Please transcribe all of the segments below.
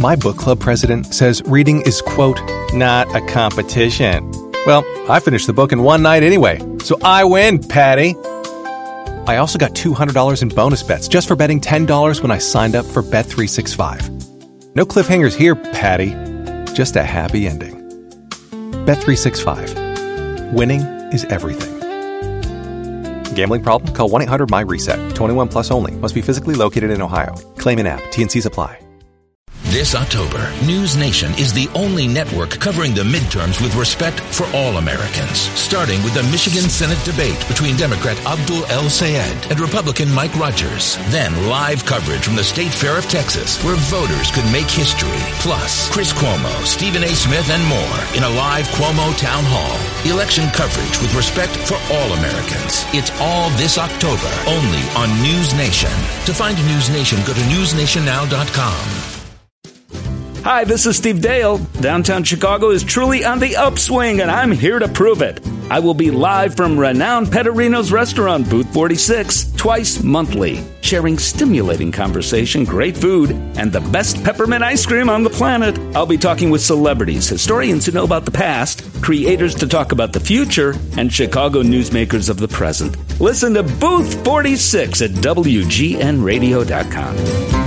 My book club president says reading is, quote, not a competition. Well, I finished the book in one night anyway, so I win, Patty. I also got $200 in bonus bets just for betting $10 when I signed up for Bet365. No cliffhangers here, Patty. Just a happy ending. Bet365. Winning is everything. Gambling problem? Call 1-800-MY-RESET. 21 plus only. Must be physically located in Ohio. Claim in app. T&Cs apply. This October, News Nation is the only network covering the midterms with respect for all Americans. Starting with the Michigan Senate debate between Democrat Abdul El-Sayed and Republican Mike Rogers. Then live coverage from the State Fair of Texas, where voters could make history. Plus, Chris Cuomo, Stephen A. Smith, and more in a live Cuomo Town Hall. Election coverage with respect for all Americans. It's all this October, only on News Nation. To find News Nation, go to newsnationnow.com. Hi, this is Steve Dale. Downtown Chicago is truly on the upswing, and I'm here to prove it. I will be live from renowned Petterino's restaurant, Booth 46, twice monthly, sharing stimulating conversation, great food, and the best peppermint ice cream on the planet. I'll be talking with celebrities, historians who know about the past, creators to talk about the future, and Chicago newsmakers of the present. Listen to Booth 46 at WGNradio.com.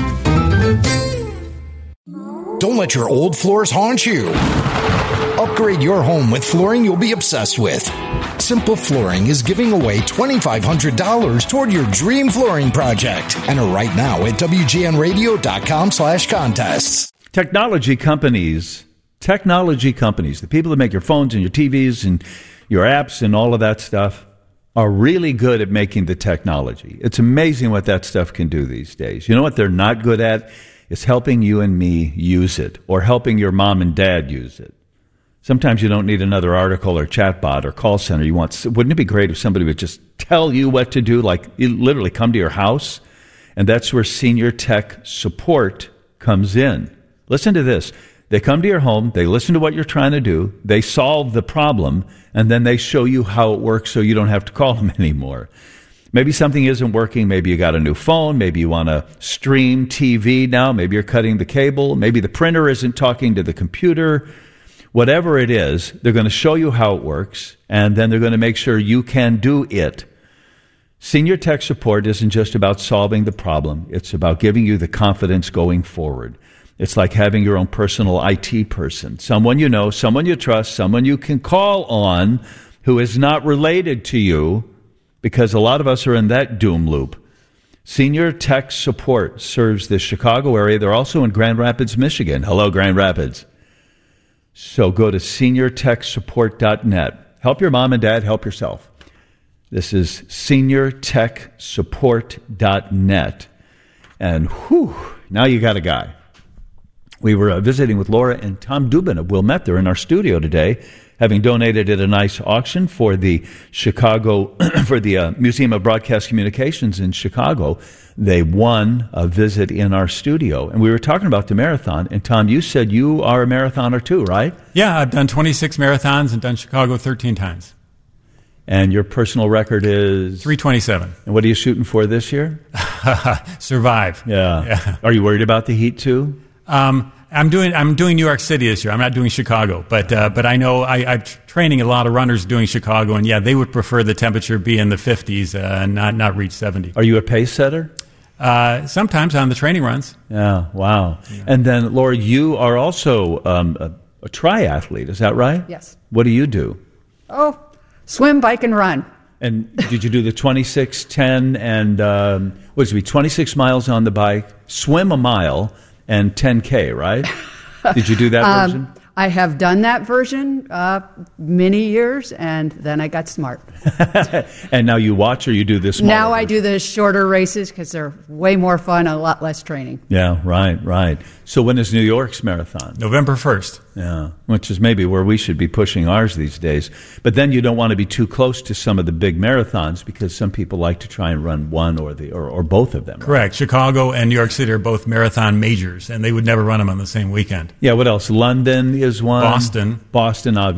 Don't let your old floors haunt you. Upgrade your home with flooring you'll be obsessed with. Simple Flooring is giving away $2,500 toward your dream flooring project. Enter right now at WGNradio.com/contests. Technology companies, the people that make your phones and your TVs and your apps and all of that stuff, are really good at making the technology. It's amazing what that stuff can do these days. You know what they're not good at? It's helping you and me use it, or helping your mom and dad use it. Sometimes you don't need another article or chatbot or call center. Wouldn't it be great if somebody would just tell you what to do, like literally come to your house? And that's where Senior Tech Support comes in. Listen to this. They come to your home, they listen to what you're trying to do, they solve the problem, and then they show you how it works so you don't have to call them anymore. Maybe something isn't working. Maybe you got a new phone. Maybe you want to stream TV now. Maybe you're cutting the cable. Maybe the printer isn't talking to the computer. Whatever it is, they're going to show you how it works, and then they're going to make sure you can do it. Senior Tech Support isn't just about solving the problem. It's about giving you the confidence going forward. It's like having your own personal IT person, someone you know, someone you trust, someone you can call on who is not related to you, because a lot of us are in that doom loop. Senior Tech Support serves the Chicago area. They're also in Grand Rapids, Michigan. Hello, Grand Rapids. So go to seniortechsupport.net. Help your mom and dad, help yourself. This is seniortechsupport.net. And now you got a guy. We were visiting with Laura and Tom Dubin of Wilmette. They're in our studio today, having donated at a nice auction for the Chicago, for the Museum of Broadcast Communications in Chicago. They won a visit in our studio. And we were talking about the marathon. And Tom, you said you are a marathoner too, right? Yeah, I've done 26 marathons and done Chicago 13 times. And your personal record is? 3:27. And what are you shooting for this year? Survive. Yeah. Are you worried about the heat too? I'm doing New York City this year. I'm not doing Chicago, but I know I'm training a lot of runners doing Chicago, and yeah, they would prefer the temperature be in the 50s and not reach 70. Are you a pace setter? Sometimes on the training runs. Yeah, wow. Yeah. And then, Laura, you are also a triathlete, is that right? Yes. What do you do? Oh, swim, bike, and run. And did you do the 26, 10, and 26 miles on the bike, swim a mile, and 10K, right? Did you do that version? I have done that version many years, and then I got smart. And now you watch, or you do this? Now I do the shorter races because they're way more fun, a lot less training. Yeah, right. So when is New York's marathon? November 1st. Yeah, which is maybe where we should be pushing ours these days. But then you don't want to be too close to some of the big marathons, because some people like to try and run one or both of them. Correct. Right? Chicago and New York City are both marathon majors, and they would never run them on the same weekend. Yeah, what else? London is one. Boston, obviously.